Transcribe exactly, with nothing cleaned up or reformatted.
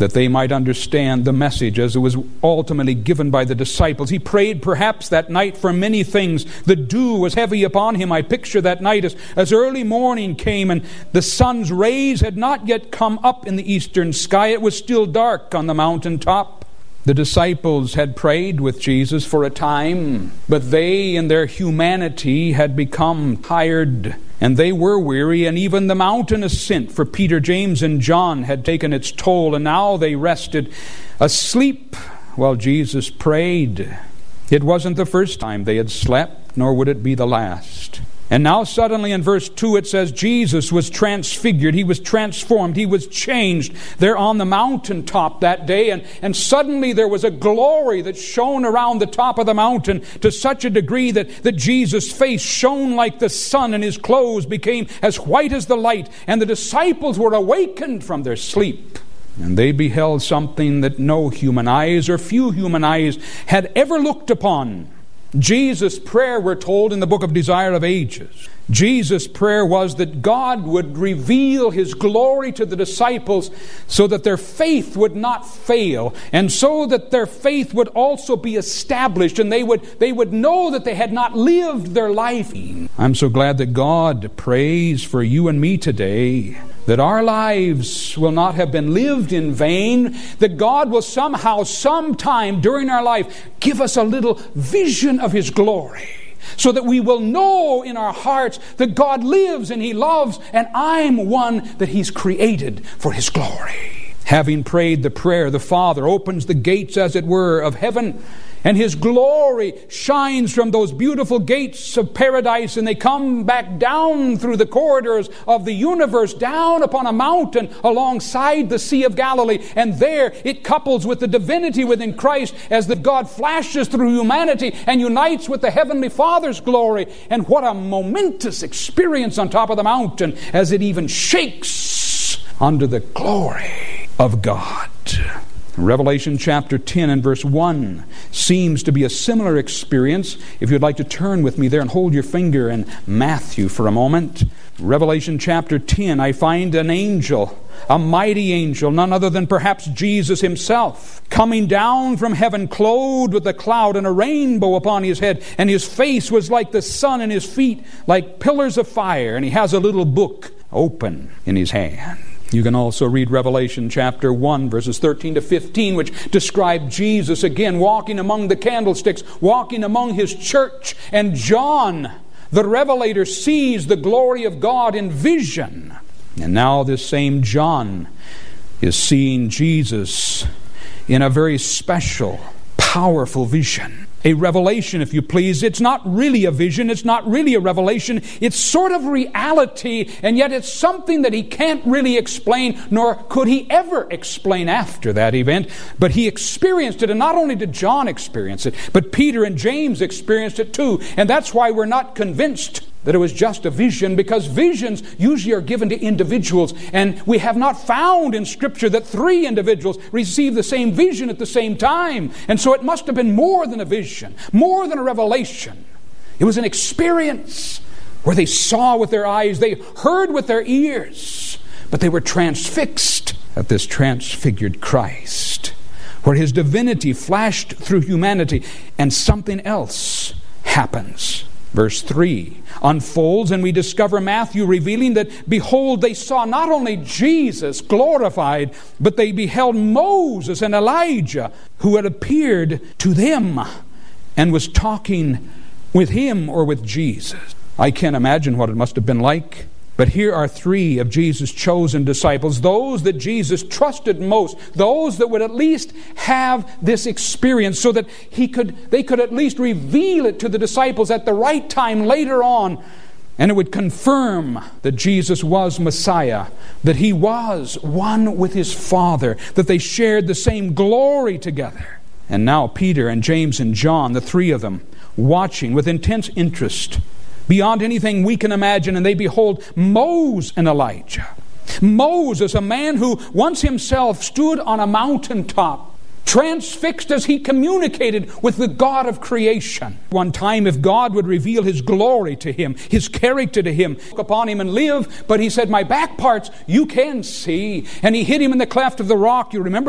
that they might understand the message as it was ultimately given by the disciples. He prayed perhaps that night for many things. The dew was heavy upon him. I picture that night as, as early morning came and the sun's rays had not yet come up in the eastern sky. It was still dark on the mountaintop. The disciples had prayed with Jesus for a time, but they in their humanity had become tired, and they were weary, and even the mountain ascent for Peter, James, and John had taken its toll, and now they rested asleep while Jesus prayed. It wasn't the first time they had slept, nor would it be the last. And now suddenly in verse two it says Jesus was transfigured. He was transformed. He was changed there on the mountaintop that day. And, and suddenly there was a glory that shone around the top of the mountain to such a degree that, that Jesus' face shone like the sun and his clothes became as white as the light. And the disciples were awakened from their sleep. And they beheld something that no human eyes or few human eyes had ever looked upon. Jesus' prayer, we're told in the book of Desire of Ages, Jesus' prayer was that God would reveal his glory to the disciples so that their faith would not fail, and so that their faith would also be established, and they would, they would know that they had not lived their life. I'm so glad that God prays for you and me today, that our lives will not have been lived in vain, that God will somehow, sometime during our life, give us a little vision of his glory, so that we will know in our hearts that God lives and he loves, and I'm one that he's created for his glory. Having prayed the prayer, the Father opens the gates, as it were, of heaven, and his glory shines from those beautiful gates of paradise, and they come back down through the corridors of the universe, down upon a mountain alongside the Sea of Galilee. And there it couples with the divinity within Christ as the God flashes through humanity and unites with the Heavenly Father's glory. And what a momentous experience on top of the mountain as it even shakes under the glory of God. Revelation chapter ten and verse one seems to be a similar experience. If you'd like to turn with me there and hold your finger in Matthew for a moment. Revelation chapter ten, I find an angel, a mighty angel, none other than perhaps Jesus himself, coming down from heaven, clothed with a cloud and a rainbow upon his head, and his face was like the sun and his feet like pillars of fire, and he has a little book open in his hand. You can also read Revelation chapter one, verses thirteen to fifteen, which describe Jesus again walking among the candlesticks, walking among his church. And John, the revelator, sees the glory of God in vision. And now this same John is seeing Jesus in a very special, powerful vision. A revelation, if you please. It's not really a vision. It's not really a revelation. It's sort of reality, and yet it's something that he can't really explain, nor could he ever explain after that event. But he experienced it, and not only did John experience it, but Peter and James experienced it too. And that's why we're not convinced that it was just a vision, because visions usually are given to individuals, and we have not found in Scripture that three individuals received the same vision at the same time. And so it must have been more than a vision, more than a revelation. It was an experience where they saw with their eyes, they heard with their ears, but they were transfixed at this transfigured Christ, where his divinity flashed through humanity, and something else happens. Verse three unfolds, and we discover Matthew revealing that, behold, they saw not only Jesus glorified, but they beheld Moses and Elijah, who had appeared to them and was talking with him or with Jesus. I can't imagine what it must have been like. But here are three of Jesus' chosen disciples, those that Jesus trusted most, those that would at least have this experience so that he could, they could at least reveal it to the disciples at the right time later on. And it would confirm that Jesus was Messiah, that he was one with his Father, that they shared the same glory together. And now Peter and James and John, the three of them, watching with intense interest, beyond anything we can imagine, and they behold Moses and Elijah. Moses, a man who once himself stood on a mountaintop, transfixed as he communicated with the God of creation. One time, if God would reveal his glory to him, his character to him, look upon him and live, but he said, my back parts you can see. And he hid him in the cleft of the rock. You remember